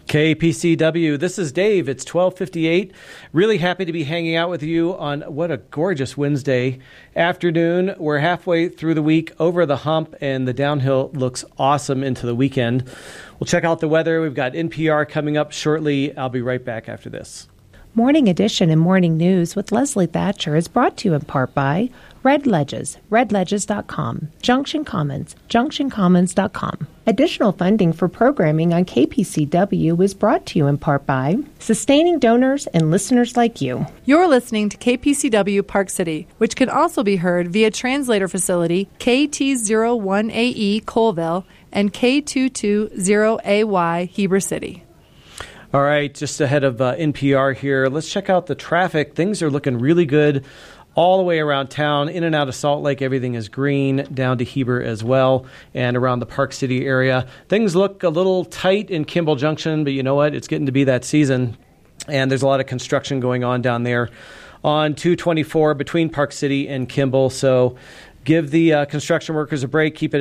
KPCW, this is Dave. It's 12:58. Really happy to be hanging out with you on what a gorgeous Wednesday afternoon. We're halfway through the week, over the hump, and the downhill looks awesome into the weekend. We'll check out the weather. We've got NPR coming up shortly. I'll be right back after this. Morning Edition and Morning News with Leslie Thatcher is brought to you in part by Red Ledges, redledges.com, Junction Commons, junctioncommons.com. Additional funding for programming on KPCW is brought to you in part by sustaining donors and listeners like you. You're listening to KPCW Park City, which can also be heard via translator facility KT01AE Colville and K220AY Heber City. All right, just ahead of NPR here, let's check out the traffic. Things are looking really good all the way around town. In and out of Salt Lake, everything is green, down to Heber as well, and around the Park City area. Things look a little tight in Kimball Junction, but you know what? It's getting to be that season, and there's a lot of construction going on down there on 224 between Park City and Kimball. So give the construction workers a break. Keep it